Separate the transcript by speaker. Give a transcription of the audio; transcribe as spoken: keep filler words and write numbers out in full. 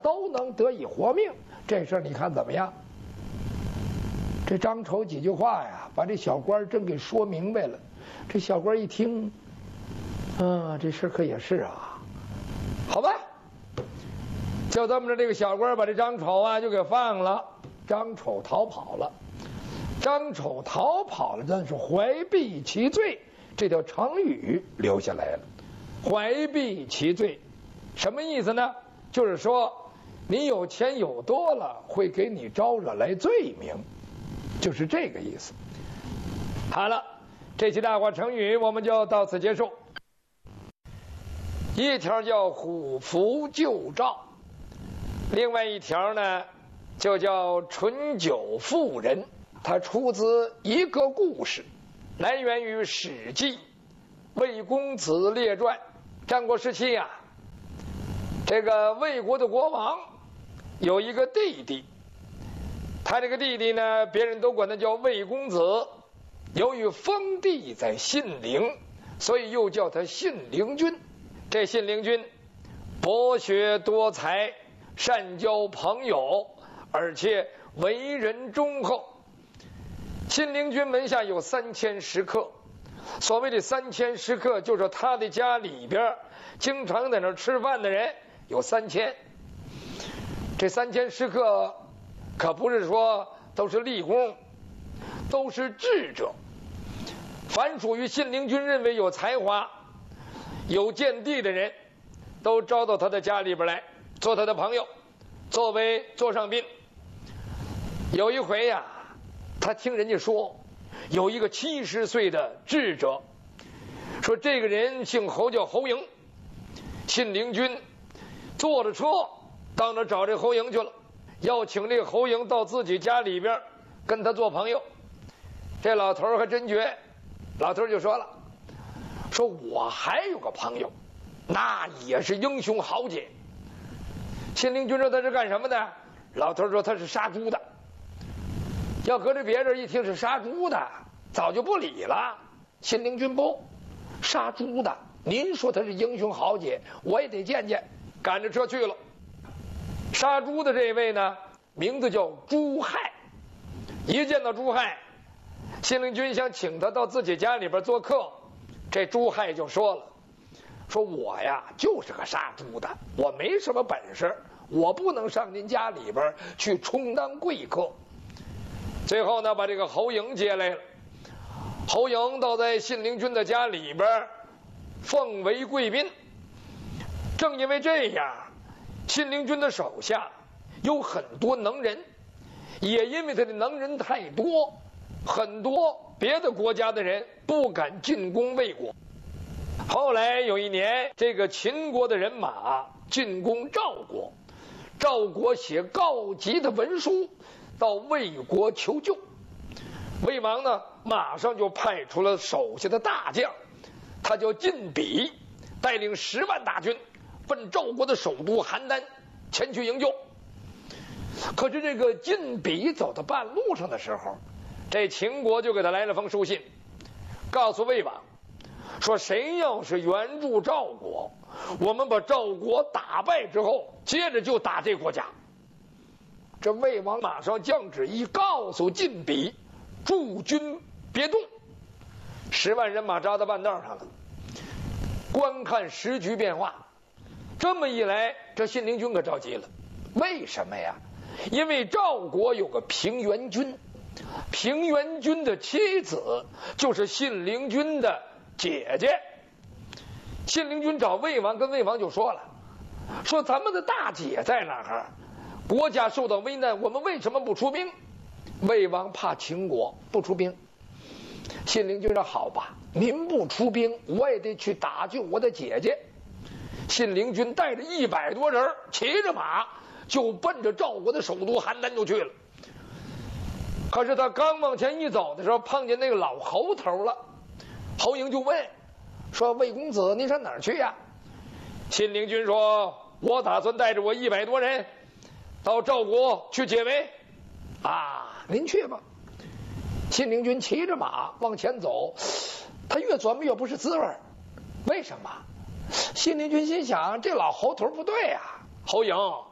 Speaker 1: 都能得以活命。这事儿你看怎么样？这张丑几句话呀，把这小官真给说明白了。这小官一听，啊，这事可也是啊，好吧，就这么着，这个小官把这张丑啊就给放了，张丑逃跑了。张丑逃跑了，真是怀璧其罪，这条成语留下来了。怀璧其罪，什么意思呢？就是说，你有钱有多了，会给你招惹来罪名，就是这个意思。好了，这期大话成语我们就到此结束。一条叫虎符救赵，另外一条呢就叫醇酒妇人。它出自一个故事，来源于《史记·魏公子列传》。战国时期啊，这个魏国的国王有一个弟弟，他这个弟弟呢，别人都管他叫魏公子。由于封地在信陵，所以又叫他信陵君。这信陵君博学多才，善交朋友，而且为人忠厚。信陵君门下有三千食客，所谓的三千食客，就是他的家里边经常在那吃饭的人有三千。这三千食客可不是说都是吏工，都是智者。凡属于信陵君认为有才华、有见地的人，都招到他的家里边来做他的朋友，作为座上宾。有一回呀、啊，他听人家说有一个七十岁的智者，说这个人姓侯，叫侯嬴。信陵君坐着车到那找这侯嬴去了，要请这个侯嬴到自己家里边跟他做朋友。这老头还真绝，老头就说了，说我还有个朋友，那也是英雄豪杰。信陵君说他是干什么的？老头说他是杀猪的。要搁这别人一听是杀猪的，早就不理了。信陵君不，杀猪的，您说他是英雄豪杰，我也得见见。赶着车去了。杀猪的这位呢，名字叫朱亥。一见到朱亥，信陵君想请他到自己家里边做客，这朱亥就说了，说我呀就是个杀猪的，我没什么本事，我不能上您家里边去充当贵客。最后呢，把这个侯嬴接来了。侯嬴倒在信陵君的家里边奉为贵宾。正因为这样，信陵君的手下有很多能人，也因为他的能人太多，很多别的国家的人不敢进攻魏国。后来有一年，这个秦国的人马进攻赵国，赵国写告急的文书到魏国求救。魏王呢，马上就派出了手下的大将，他叫晋鄙，带领十万大军奔赵国的首都邯郸前去营救。可是这个晋鄙走到半路上的时候，这秦国就给他来了封书信，告诉魏王说，谁要是援助赵国，我们把赵国打败之后，接着就打这国家。这魏王马上降旨一告诉晋鄙，驻军别动。十万人马扎到半道上了，观看时局变化。这么一来，这信陵君可着急了。为什么呀？因为赵国有个平原君，平原君的妻子就是信陵君的姐姐。信陵君找魏王，跟魏王就说了，说咱们的大姐在哪儿？国家受到危难，我们为什么不出兵？魏王怕秦国，不出兵。信陵君说好吧，您不出兵，我也得去打救我的姐姐。信陵君带着一百多人，骑着马就奔着赵国的首都邯郸就去了。可是他刚往前一走的时候，碰见那个老侯头了。侯嬴就问说，魏公子您上哪儿去呀？信陵君说，我打算带着我一百多人到赵国去解围。啊，您去吧。信陵君骑着马往前走，他越琢磨越不是滋味。为什么？信陵君心想，这老侯头不对啊。侯嬴，